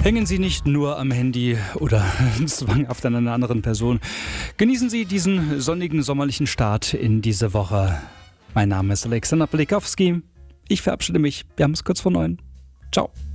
Hängen Sie nicht nur am Handy oder zwanghaft an einer anderen Person. Genießen Sie diesen sonnigen sommerlichen Start in diese Woche. Mein Name ist Alexander Pelikowski. Ich verabschiede mich. Wir haben es kurz vor 9. Ciao.